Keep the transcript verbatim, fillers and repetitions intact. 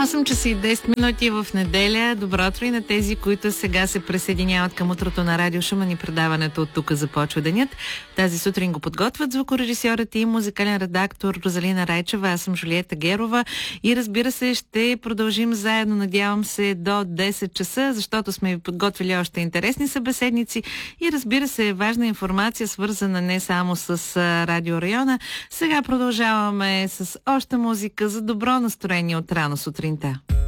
осем часа и десет минути в неделя. Добро утро и на тези, които сега се присъединяват към утрото на Радио Шумен и предаването от тук започва денят. Тази сутрин го подготвят звукорежисьорът и музикален редактор Розалина Райчева. Аз съм Жулиета Герова и разбира се ще продължим заедно, надявам се, до десет часа, защото сме ви подготвили още интересни събеседници и разбира се важна информация, свързана не само с Радио Района. Сега продължаваме с още музика за добро настроение от рано сутринта.